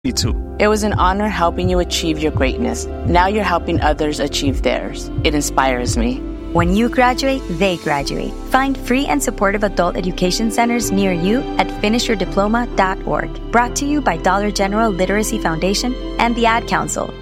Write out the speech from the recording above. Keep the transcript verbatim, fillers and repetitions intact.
Me too. It was an honor helping you achieve your greatness. Now you're helping others achieve theirs. It inspires me. When you graduate, they graduate. Find free and supportive adult education centers near you at finish your diploma dot org. Brought to you by Dollar General Literacy Foundation and the Ad Council.